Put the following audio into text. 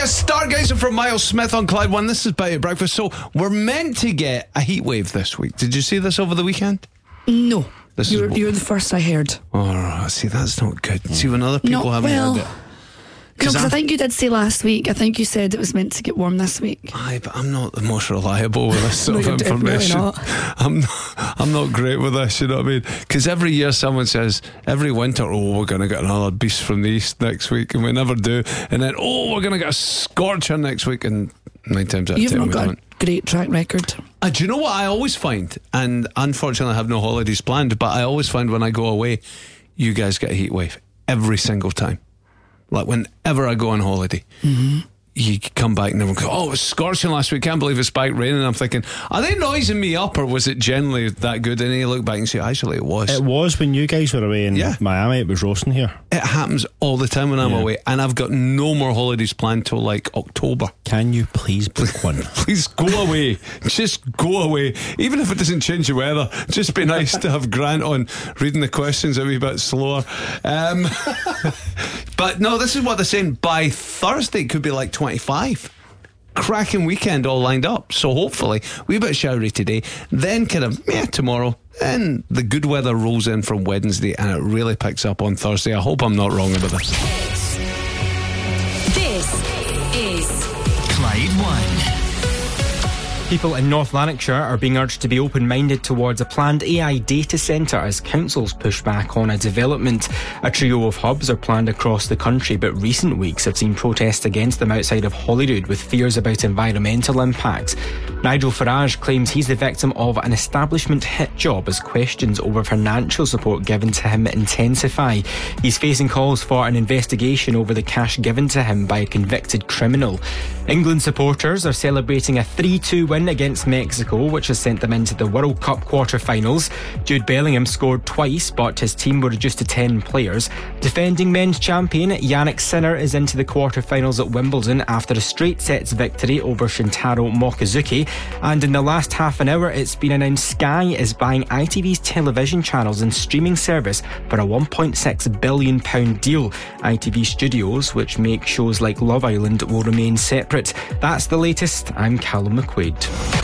a stargazer from Miles Smith on Clyde One. This is Betty at Breakfast. So we're meant to get a heat wave this week. Did you see this over the weekend? No. You're the first I heard. Oh, see, that's not good. See, when other people haven't heard it. Because I think you did say last week, I think you said it was meant to get warm this week. Aye, but I'm not the most reliable with this sort of information. Not. I'm not great with this, you know what I mean? Because every year someone says, every winter, we're going to get another beast from the east next week, and we never do. And then, we're going to get a scorcher next week, and 9 times out of 10 You've not we got don't. a great track record. Do you know what I always find? And unfortunately I have no holidays planned, but I always find when I go away, you guys get a heat wave every single time. Like whenever I go on holiday, you come back and everyone goes, it was scorching last week, can't believe it spiked rain. And I'm thinking, are they noising me up, or was it generally that good? And then you look back and say, actually it was. It was when you guys were away in Miami. It was roasting here. It happens all the time when I'm away, and I've got no more holidays planned till like October. Can you please book one? Please go away. Just go away. Even if it doesn't change the weather, just be nice to have Grant on reading the questions a wee bit slower. But no, this is what they're saying. By Thursday it could be like 25. Cracking weekend all lined up. So hopefully we bit showery today, then kind of tomorrow, and the good weather rolls in from Wednesday, and it really picks up on Thursday. I hope I'm not wrong about this. This is Clyde One. People in North Lanarkshire are being urged to be open-minded towards a planned AI data centre as councils push back on a development. A trio of hubs are planned across the country, but recent weeks have seen protests against them outside of Holyrood with fears about environmental impacts. Nigel Farage claims he's the victim of an establishment hit job as questions over financial support given to him intensify. He's facing calls for an investigation over the cash given to him by a convicted criminal. England supporters are celebrating a 3-2 win against Mexico, which has sent them into the World Cup quarter-finals. Jude Bellingham scored twice, but his team were reduced to 10 players. Defending men's champion Yannick Sinner is into the quarter-finals at Wimbledon after a straight sets victory over Shintaro Mochizuki. And in the last half an hour, it's been announced Sky is buying ITV's television channels and streaming service for a £1.6 billion deal. ITV Studios, which make shows like Love Island, will remain separate. That's the latest. I'm Callum McQuaid.